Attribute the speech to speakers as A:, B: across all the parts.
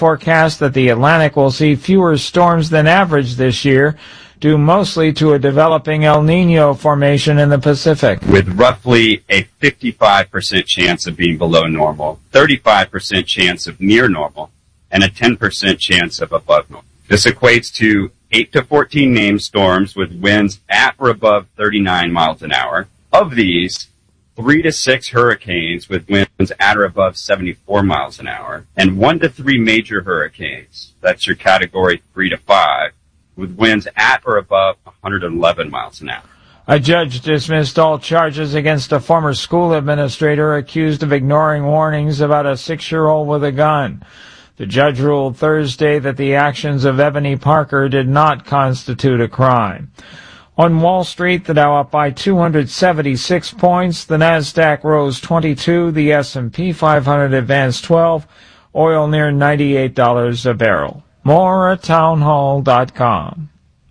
A: forecast that the Atlantic will see fewer storms than average this year, due mostly to a developing El Niño formation in the Pacific.
B: With roughly a 55% chance of being below normal, 35% chance of near normal, and a 10% chance of above normal. This equates to 8 to 14 named storms with winds at or above 39 miles an hour. Of these, 3 to 6 hurricanes with winds at or above 74 miles an hour, and 1 to 3 major hurricanes, that's your category 3 to 5, with winds at or above 111 miles an hour.
A: A judge dismissed all charges against a former school administrator accused of ignoring warnings about a 6-year-old with a gun. The judge ruled Thursday that the actions of Ebony Parker did not constitute a crime. On Wall Street, the Dow up by 276 points, the Nasdaq rose 22, the S&P 500 advanced 12, oil near $98 a barrel. More at townhall.com.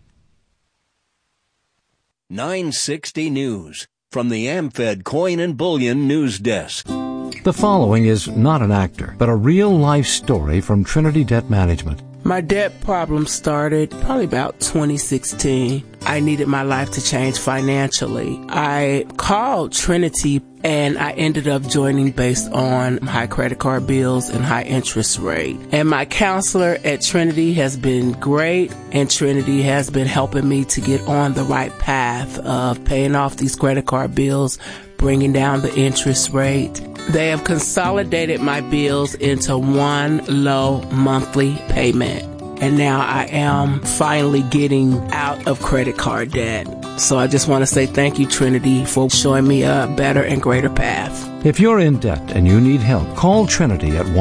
C: 960 News from the AmFed Coin and Bullion News Desk.
D: The following is not an actor, but a real-life story from Trinity Debt Management.
E: My debt problem started probably about 2016. I needed my life to change financially. I called Trinity and I ended up joining based on high credit card bills and high interest rate. And my counselor at Trinity has been great, and Trinity has been helping me to get on the right path of paying off these credit card bills, bringing down the interest rate. They have consolidated my bills into one low monthly payment. And now I am finally getting out of credit card debt. So I just want to say thank you, Trinity, for showing me a better and greater path.
D: If you're in debt and you need help, call Trinity at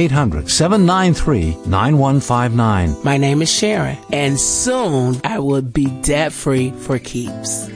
D: 1-800-793-9159.
E: My name is Sharon, and soon I will be debt-free for keeps.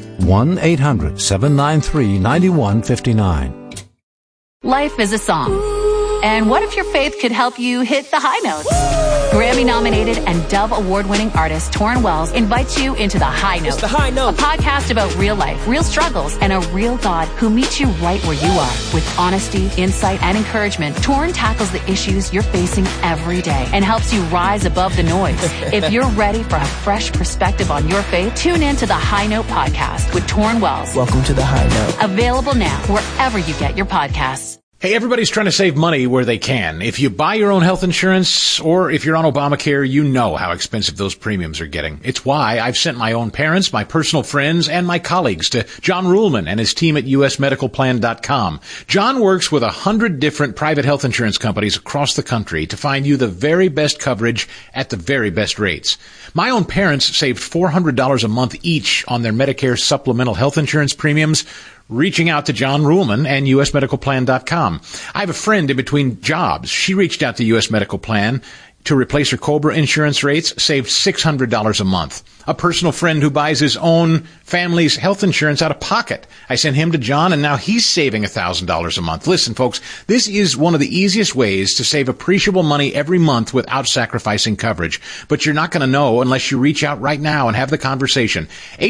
D: 1-800-793-9159.
F: Life is a song. And what if your faith could help you hit the high notes? Grammy-nominated and Dove Award-winning artist Torrin Wells invites you into The High Note.
G: It's The High Note.
F: A podcast about real life, real struggles, and a real God who meets you right where you are. With honesty, insight, and encouragement, Torrin tackles the issues you're facing every day and helps you rise above the noise. If you're ready for a fresh perspective on your faith, tune in to The High Note podcast with Torrin Wells.
G: Welcome to The High Note.
F: Available now wherever you get your podcasts.
H: Hey, everybody's trying to save money where they can. If you buy your own health insurance or if you're on Obamacare, you know how expensive those premiums are getting. It's why I've sent my own parents, my personal friends, and my colleagues to John Ruhlman and his team at usmedicalplan.com. John works with 100 different private health insurance companies across the country to find you the very best coverage at the very best rates. My own parents saved $400 a month each on their Medicare supplemental health insurance premiums, reaching out to John Ruhlman and usmedicalplan.com. I have a friend in between jobs. She reached out to US Medical Plan to replace her COBRA insurance rates, saved $600 a month. A personal friend who buys his own family's health insurance out of pocket. I sent him to John, and now he's saving $1,000 a month. Listen, folks, this is one of the easiest ways to save appreciable money every month without sacrificing coverage. But you're not going to know unless you reach out right now and have the conversation.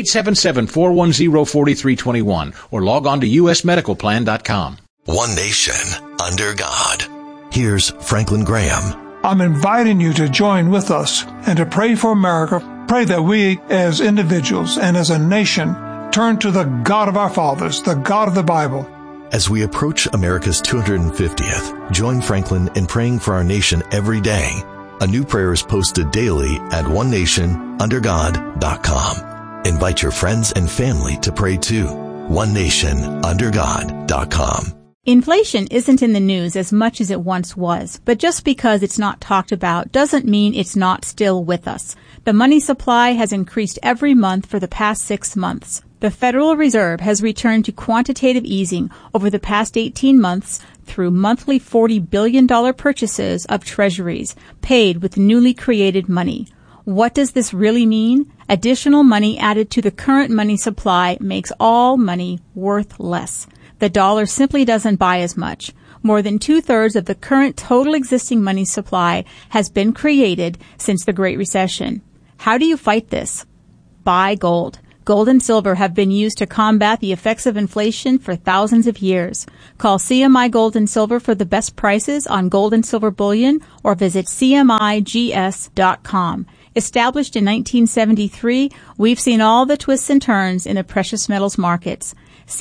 H: 877-410-4321 or log on to usmedicalplan.com.
I: One nation under God. Here's Franklin Graham.
J: I'm inviting you to join with us and to pray for America. Pray that we as individuals and as a nation turn to the God of our fathers, the God of the Bible.
I: As we approach America's 250th, join Franklin in praying for our nation every day. A new prayer is posted daily at onenationundergod.com. Invite your friends and family to pray too. onenationundergod.com.
K: Inflation isn't in the news as much as it once was, but just because it's not talked about doesn't mean it's not still with us. The money supply has increased every month for the past 6 months. The Federal Reserve has returned to quantitative easing over the past 18 months through monthly $40 billion purchases of treasuries paid with newly created money. What does this really mean? Additional money added to the current money supply makes all money worth less. The dollar simply doesn't buy as much. More than 2/3 of the current total existing money supply has been created since the Great Recession. How do you fight this? Buy gold. Gold and silver have been used to combat the effects of inflation for thousands of years. Call CMI Gold and Silver for the best prices on gold and silver bullion or visit CMIGS.com. Established in 1973, we've seen all the twists and turns in the precious metals markets.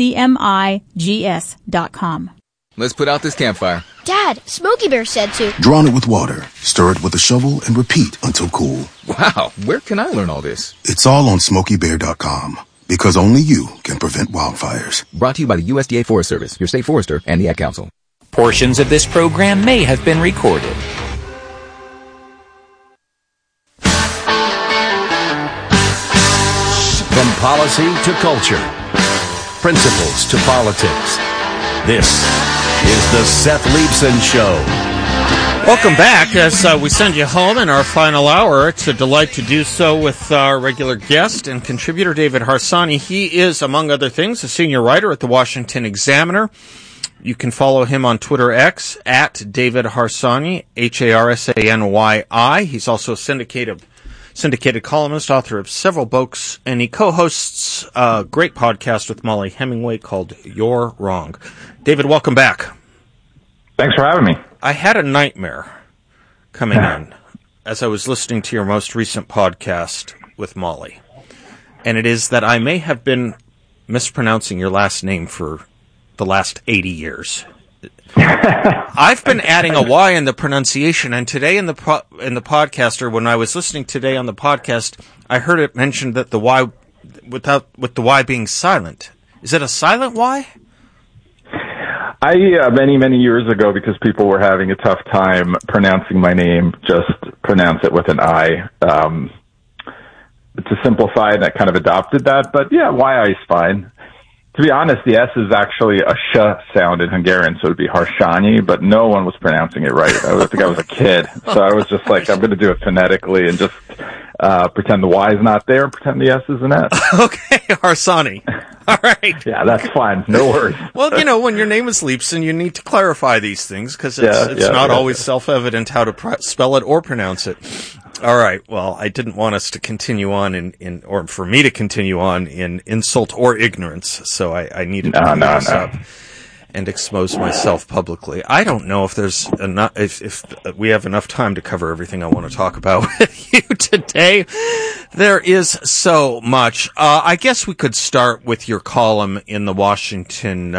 K: CMIGS.com.
G: Let's put out this campfire.
L: Dad, Smokey Bear said to.
M: Drown it with water, stir it with a shovel, and repeat until cool.
G: Wow, where can I learn all this?
M: It's all on SmokeyBear.com, because only you can prevent wildfires.
G: Brought to you by the USDA Forest Service, your state forester, and the Ad Council.
N: Portions of this program may have been recorded.
O: From policy to culture, principles to politics, this is the Seth Leibsohn Show.
P: Welcome back as we send you home in our final hour. It's a delight to do so with our regular guest and contributor, David Harsanyi. He is, among other things, a senior writer at the Washington Examiner. You can follow him on Twitter X at David Harsanyi, Harsany. He's also a syndicated columnist, author of several books, and he co-hosts a great podcast with Molly Hemingway called You're Wrong. David, welcome back.
Q: Thanks for having me.
P: I had a nightmare coming in as I was listening to your most recent podcast with Molly, and it is that I may have been mispronouncing your last name for the last 80 years. I've been adding a Y in the pronunciation, and today in the podcast, or when I was listening today on the podcast, I heard it mentioned that the Y with the Y being silent. Is it a silent Y?
Q: Many years ago, because people were having a tough time pronouncing my name, just pronounce it with an I. To simplify it, I kind of adopted that, but yeah, YI is fine. To be honest, the S is actually a sh sound in Hungarian, so it would be Harsanyi, but no one was pronouncing it right. I think I was a kid, so I was just like, I'm going to do it phonetically and just pretend the Y is not there and pretend the S is an S.
P: Okay, Harsanyi. All right.
Q: Yeah, that's fine. No worries.
P: Well, when your name is Leibsohn, you need to clarify these things because it's not always self-evident how to spell it or pronounce it. All right. Well, I didn't want us to continue on or for me to continue on in insult or ignorance, so I needed to clear this up and expose myself publicly. I don't know if there's enough, if we have enough time to cover everything I want to talk about with you today. There is so much. I guess we could start with your column in the Washington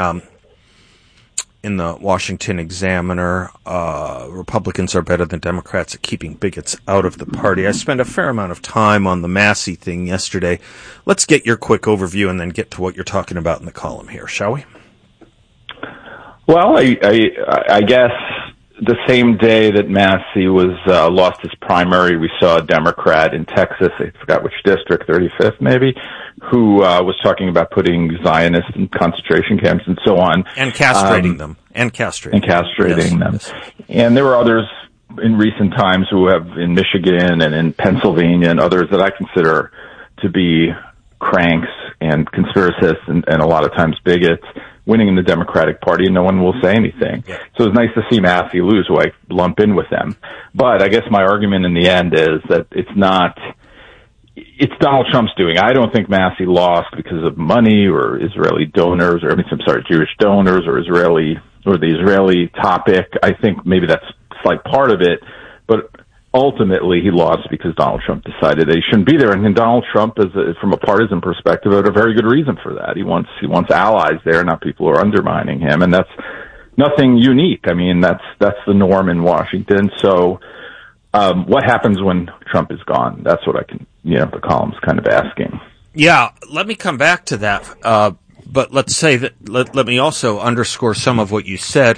P: Examiner. Republicans are better than Democrats at keeping bigots out of the party. I spent a fair amount of time on the Massey thing yesterday. Let's get your quick overview and then get to what you're talking about in the column here, shall we?
Q: Well, I guess the same day that Massey was lost his primary, we saw a Democrat in Texas, I forgot which district, 35th maybe, who was talking about putting Zionists in concentration camps and so on.
P: And castrating them. And castrating
Q: them.
P: Yes.
Q: And there were others in recent times who have, in Michigan and in Pennsylvania and others that I consider to be cranks and conspiracists and a lot of times bigots, winning in the Democratic Party, and no one will say anything. Yeah. So it's nice to see Massey lose, who I lump in with them. But I guess my argument in the end is that it's Donald Trump's doing. I don't think Massey lost because of money or Israeli donors, Jewish donors or the Israeli topic. I think maybe that's like part of it, but ultimately he lost because Donald Trump decided that he shouldn't be there. And Donald Trump, from a partisan perspective, had a very good reason for that. He wants allies there, not people who are undermining him. And that's nothing unique. I mean, that's the norm in Washington. So, what happens when Trump is gone? That's what the column's kind of asking.
P: Yeah, let me come back to that. But let's say that, let me also underscore some of what you said.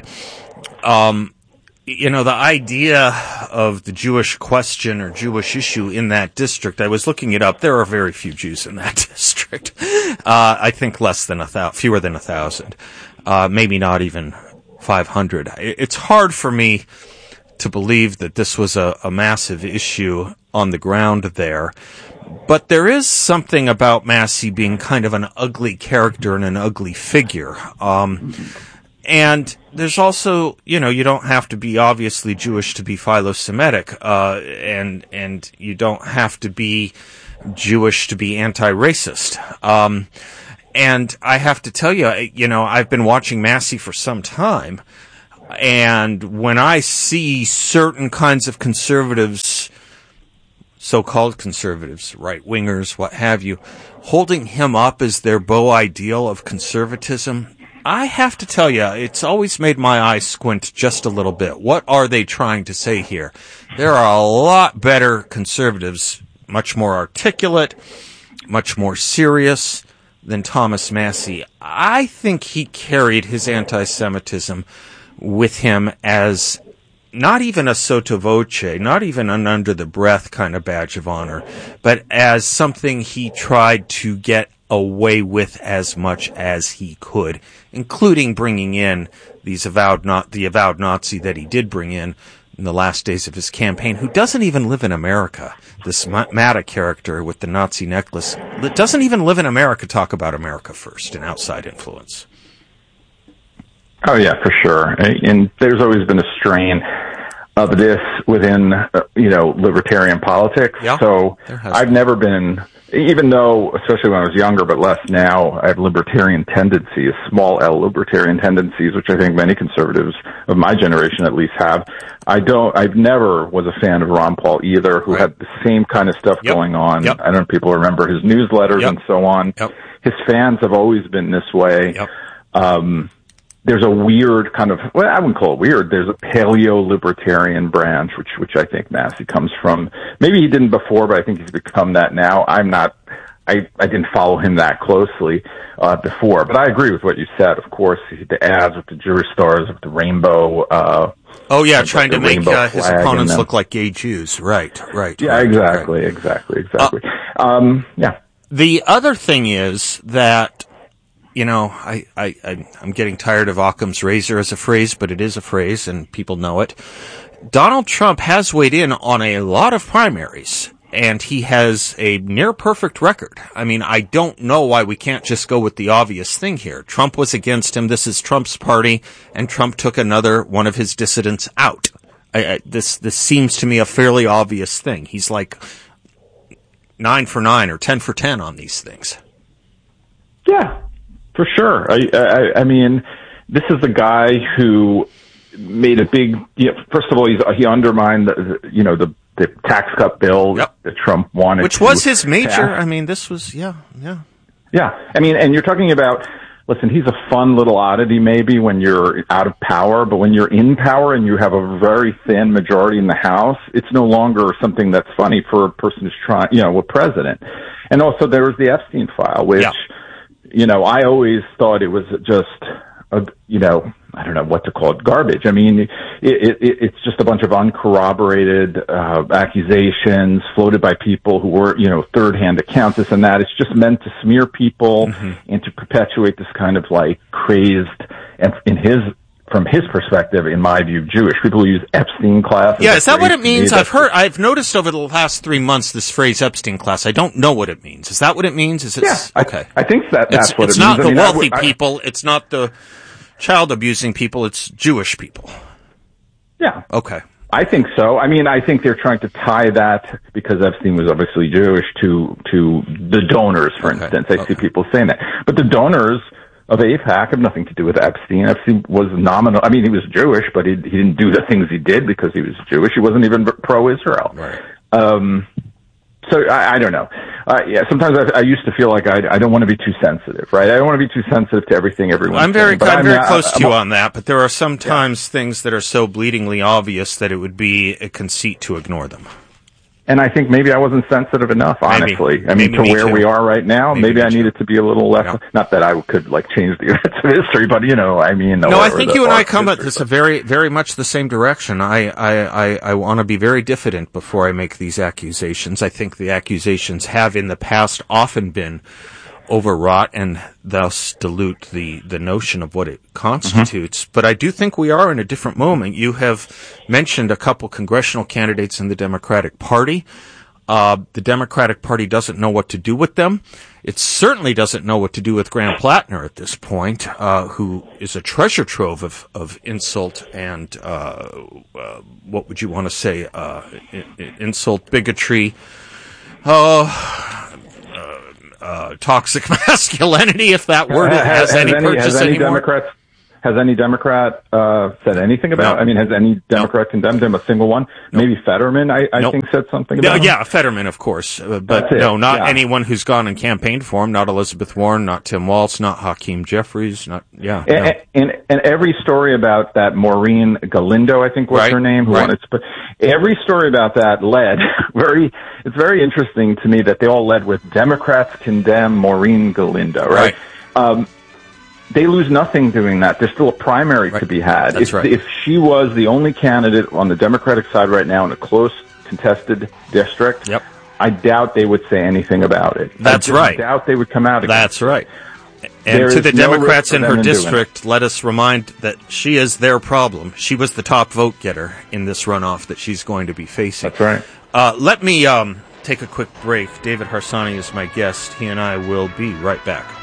P: The idea of the Jewish question or Jewish issue in that district, I was looking it up. There are very few Jews in that district. I think fewer than 1,000. Maybe not even 500. It's hard for me to believe that this was a massive issue on the ground there. But there is something about Massey being kind of an ugly character and an ugly figure. And there's also, you don't have to be obviously Jewish to be philo-Semitic, and you don't have to be Jewish to be anti-racist. And I have to tell you, I've been watching Massey for some time, and when I see certain kinds of conservatives, so-called conservatives, right-wingers, what have you, holding him up as their beau ideal of conservatism, I have to tell you, it's always made my eyes squint just a little bit. What are they trying to say here? There are a lot better conservatives, much more articulate, much more serious than Thomas Massey. I think he carried his anti-Semitism with him as not even a sotto voce, not even an under-the-breath kind of badge of honor, but as something he tried to get away with as much as he could, including bringing in the avowed Nazi that he did bring in the last days of his campaign, who doesn't even live in America. This Matta character with the Nazi necklace that doesn't even live in America talk about America first and outside influence.
Q: Oh, yeah, for sure. And there's always been a strain of this within, libertarian politics.
P: Yeah,
Q: so I've never been, even though, especially when I was younger, but less now, I have libertarian tendencies, small L libertarian tendencies, which I think many conservatives of my generation at least have. I've never was a fan of Ron Paul either, who had the same kind of stuff going on. I don't know if people remember his newsletters and so on. His fans have always been this way. There's a weird kind of, well, I wouldn't call it weird. There's a paleo-libertarian branch, which I think Massey comes from. Maybe he didn't before, but I think he's become that now. I didn't follow him that closely, before, but I agree with what you said. Of course, the ads with the Jewish stars, with the rainbow,
P: trying to make his opponents look like gay Jews. Right.
Q: Yeah, exactly.
P: The other thing is that, I'm getting tired of Occam's razor as a phrase, but it is a phrase and people know it. Donald Trump has weighed in on a lot of primaries, and he has a near perfect record. I mean, I don't know why we can't just go with the obvious thing here. Trump was against him. This is Trump's party, and Trump took another one of his dissidents out. This seems to me a fairly obvious thing. He's like 9 for 9 or 10 for 10 on these things.
Q: Yeah. For sure. I mean, this is the guy who made a big, first of all, he undermined the tax cut bill that Trump wanted.
P: Which was his major. Pass. I mean, this was, Yeah.
Q: I mean, and you're talking about, listen, he's a fun little oddity maybe when you're out of power, but when you're in power and you have a very thin majority in the House, it's no longer something that's funny for a person who's trying, a president. And also there was the Epstein file, which, I always thought it was just, I don't know what to call it, garbage. I mean, it's just a bunch of uncorroborated accusations floated by people who were, third-hand accounts, this and that. It's just meant to smear people and to perpetuate this kind of like crazed, and from his perspective, in my view, Jewish people use Epstein class.
P: Yeah, is that what it means? I've noticed over the last 3 months this phrase Epstein class. I don't know what it means. Is that what it means? Is it?
Q: Yeah,
P: okay.
Q: I think that's what it means.
P: It's not the wealthy people. It's not the child abusing people. It's Jewish people.
Q: Yeah.
P: Okay.
Q: I think so. I mean, I think they're trying to tie that, because Epstein was obviously Jewish, to the donors, for instance. I see people saying that. But the donors of AIPAC have nothing to do with Epstein. Epstein was nominal. I mean, he was Jewish, but he didn't do the things he did because he was Jewish. He wasn't even pro-Israel.
P: Right.
Q: So I don't know. Sometimes I used to feel like I don't want to be too sensitive, right? I don't want to be too sensitive to everything everyone's
P: I'm very close to you
Q: I'm
P: on that, but there are sometimes things that are so bleedingly obvious that it would be a conceit to ignore them.
Q: And I think maybe I wasn't sensitive enough, honestly.
P: Maybe
Q: to where we are right now, maybe I needed to be a little less.
P: Yeah.
Q: Not that I could change the events of history, but I mean.
P: No, I think you and I come at this a very, very much the same direction. I want to be very diffident before I make these accusations. I think the accusations have in the past often been overwrought and thus dilute the notion of what it constitutes. But I do think we are in a different moment. You have mentioned a couple congressional candidates in the Democratic Party. The Democratic Party doesn't know what to do with them. It certainly doesn't know what to do with Graham Plattner at this point, who is a treasure trove of insult and, what would you want to say, insult, bigotry, toxic masculinity, if that word has any purchase anymore.
Q: Has any Democrat said anything about? I mean, has any Democrat condemned him? A single one? Maybe Fetterman, I think, said something about him.
P: Yeah, Fetterman, of course, but not anyone who's gone and campaigned for him. Not Elizabeth Warren, not Tim Walz, not Hakeem Jeffries.
Q: And every story about that Maureen Galindo, I think was her name, who wanted to. Every story about that led It's very interesting to me that they all led with Democrats condemn Maureen Galindo, right? They lose nothing doing that. There's still a primary to be had. If she was the only candidate on the Democratic side right now in a close, contested district, I doubt they would say anything about it.
P: That's right.
Q: I doubt they would come out again.
P: That's right. And to the Democrats in her district, let us remind that she is their problem. She was the top vote getter in this runoff that she's going to be facing.
Q: That's right.
P: Let me take a quick break. David Harsanyi is my guest. He and I will be right back.